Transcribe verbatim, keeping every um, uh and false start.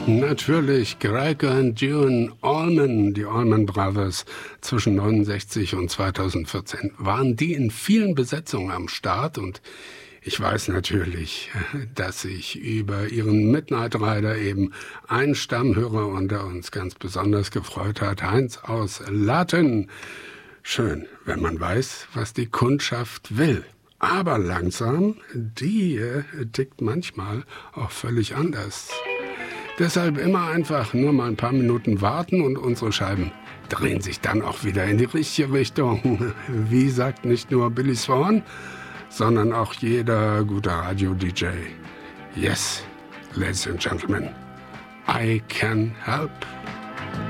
Natürlich, Greg und June Allman, die Allman Brothers, zwischen neunundsechzig und zweitausendvierzehn waren die in vielen Besetzungen am Start und ich weiß natürlich, dass sich über ihren Midnight Rider eben ein Stammhörer unter uns ganz besonders gefreut hat, Heinz aus Latten. Schön, wenn man weiß, was die Kundschaft will. Aber langsam, die äh, tickt manchmal auch völlig anders. Deshalb immer einfach nur mal ein paar Minuten warten und unsere Scheiben drehen sich dann auch wieder in die richtige Richtung. Wie sagt nicht nur Billy Swan, sondern auch jeder gute Radio-D J. Yes, ladies and gentlemen, I can help.